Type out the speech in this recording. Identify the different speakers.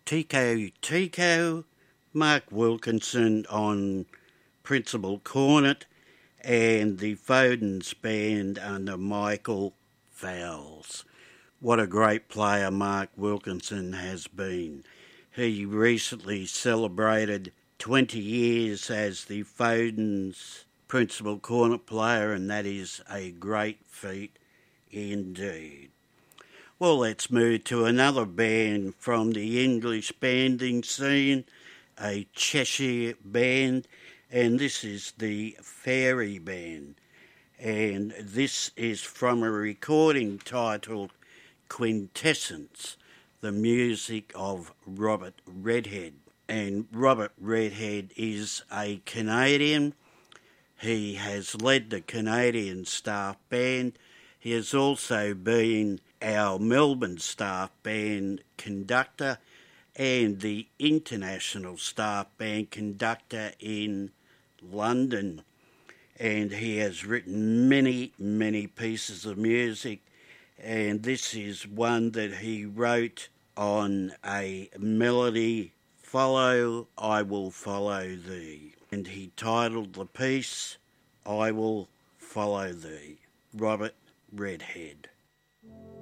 Speaker 1: Tico Tico, Mark Wilkinson on principal cornet, and the Fodens band under Michael Fowles. What a great player Mark Wilkinson has been. He recently celebrated 20 years as the Fodens principal cornet player, and that is a great feat indeed. Well, let's move to another band from the English banding scene, a Cheshire band, and this is the Fairy Band. And this is from a recording titled Quintessence, the music of Robert Redhead. And Robert Redhead is a Canadian. He has led the Canadian staff band. He has also been our Melbourne staff band conductor and the international staff band conductor in London. And he has written many, many pieces of music, and this is one that he wrote on a melody, Follow, I Will Follow Thee. And he titled the piece, I Will Follow Thee. Robert Redhead.